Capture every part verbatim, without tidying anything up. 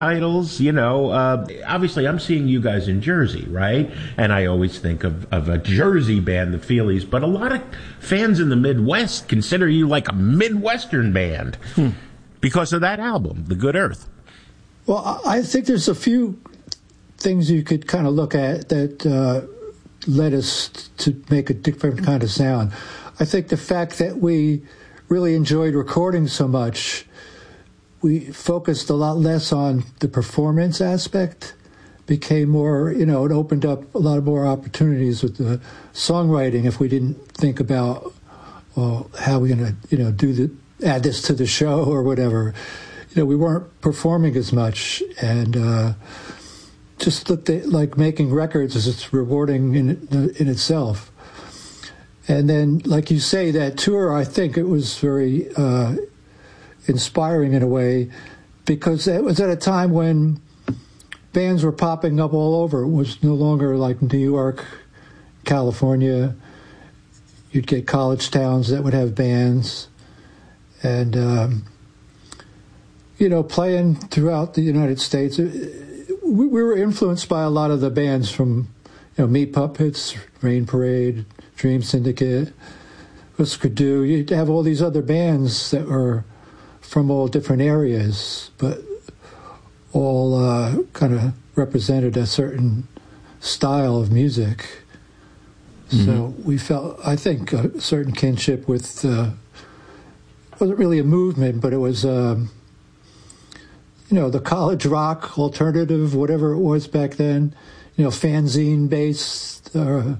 Idols, you know, uh, obviously I'm seeing you guys in Jersey, right? And I always think of, of a Jersey band, the Feelies, but a lot of fans in the Midwest consider you like a Midwestern band hmm. because of that album, The Good Earth. Well, I think there's a few things you could kind of look at that uh, led us to make a different kind of sound. I think the fact that we really enjoyed recording so much, we focused a lot less on the performance aspect, became more, you know, it opened up a lot of more opportunities with the songwriting if we didn't think about, well, how we're going to, you know, do the, add this to the show or whatever. You know, we weren't performing as much and uh, just looked at like making records as it's rewarding in, in itself. And then, like you say, that tour, I think it was very uh, inspiring in a way, because it was at a time when bands were popping up all over. It was no longer like New York, California. You'd get college towns that would have bands, and um, you know, playing throughout the United States. We, we were influenced by a lot of the bands from, you know, Meat Puppets, Rain Parade, Dream Syndicate, Husker Du. You'd have all these other bands that were from all different areas, but all uh, kind of represented a certain style of music. Mm-hmm. So we felt, I think, a certain kinship with, uh, it wasn't really a movement, but it was, um, you know, the college rock alternative, whatever it was back then, you know, fanzine-based, uh,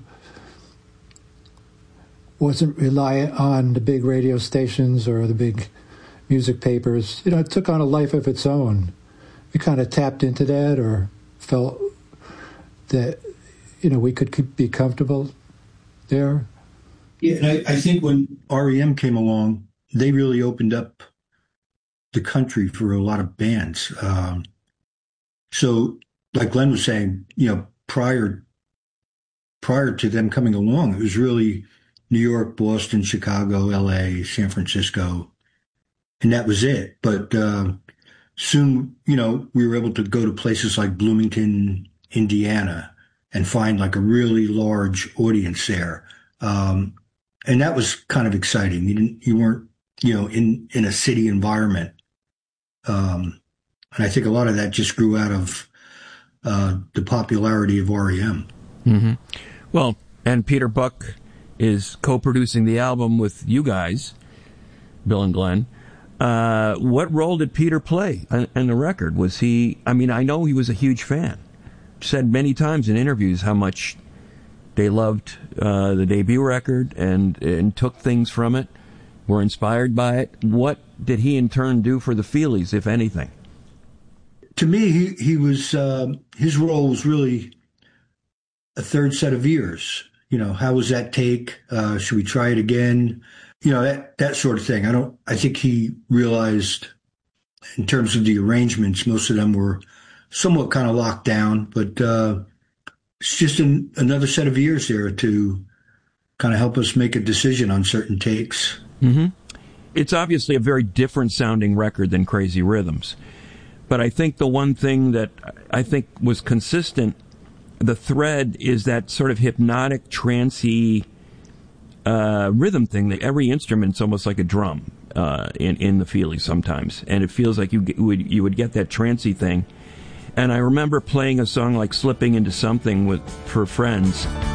wasn't reliant on the big radio stations or the big music papers. You know, it took on a life of its own. We kind of tapped into that, or felt that, you know, we could be comfortable there. Yeah, and I, I think when R E M came along, they really opened up the country for a lot of bands. Um, so, like Glenn was saying, you know, prior prior to them coming along, it was really New York, Boston, Chicago, L A, San Francisco, and that was it. But uh, soon, you know, we were able to go to places like Bloomington, Indiana, and find like a really large audience there. Um, and that was kind of exciting. You didn't, you weren't, you know, in, in a city environment. Um, and I think a lot of that just grew out of uh, the popularity of R E M. Mm-hmm. Well, and Peter Buck is co-producing the album with you guys, Bill and Glenn. Uh, what role did Peter play in the record? Was he, I mean, I know he was a huge fan. Said many times in interviews how much they loved uh, the debut record and, and took things from it, were inspired by it. What did he in turn do for the Feelies, if anything? To me, he, he was, uh, his role was really a third set of ears. You know, how was that take? Uh, should we try it again? You know, that, that sort of thing. I don't, I think he realized in terms of the arrangements, most of them were somewhat kind of locked down, but uh, it's just an, another set of ears there to kind of help us make a decision on certain takes. Mm-hmm. It's obviously a very different sounding record than Crazy Rhythms. But I think the one thing that I think was consistent, the thread, is that sort of hypnotic, trancey uh, rhythm thing. That every instrument's almost like a drum uh, in in the Feelies sometimes, and it feels like you would you would get that trancey thing. And I remember playing a song like "Slipping Into Something" with for friends.